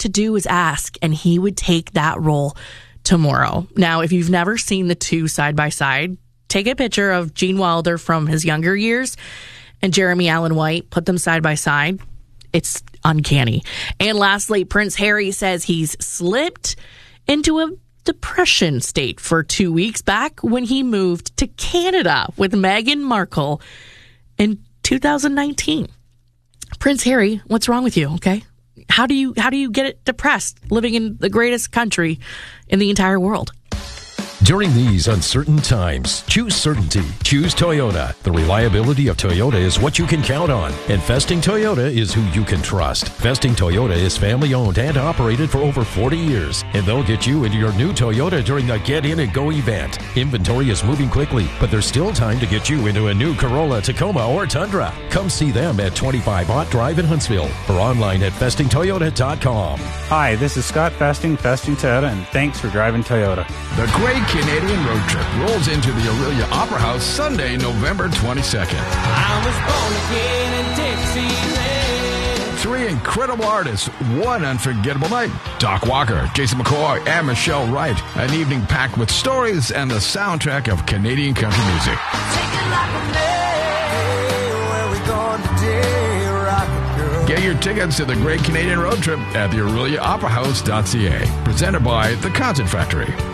to do is ask, and he would take that role tomorrow. Now, if you've never seen the two side by side, take a picture of Gene Wilder from his younger years and Jeremy Allen White, put them side by side. It's uncanny. And lastly, Prince Harry says he's slipped into a depression state for 2 weeks back when he moved to Canada with Meghan Markle in 2019. Prince Harry, what's wrong with you? Okay. How do you get it depressed living in the greatest country in the entire world? During these uncertain times, choose certainty. Choose Toyota. The reliability of Toyota is what you can count on. And Festing Toyota is who you can trust. Festing Toyota is family owned and operated for over 40 years. And they'll get you into your new Toyota during the Get In and Go event. Inventory is moving quickly, but there's still time to get you into a new Corolla, Tacoma, or Tundra. Come see them at 25 Ott Drive in Huntsville or online at festingtoyota.com. Hi, this is Scott Festing Toyota, and thanks for driving Toyota. The Great Canadian Road Trip rolls into the Aurelia Opera House Sunday, November 22nd. I was born again in Dixieland. 3 incredible artists, one unforgettable night. Doc Walker, Jason McCoy, and Michelle Wright. An evening packed with stories and the soundtrack of Canadian country music. Take it like a man. Where we going today, rocket girl? Get your tickets to the Great Canadian Road Trip at the AureliaOperaHouse.ca. Presented by The Concert Factory.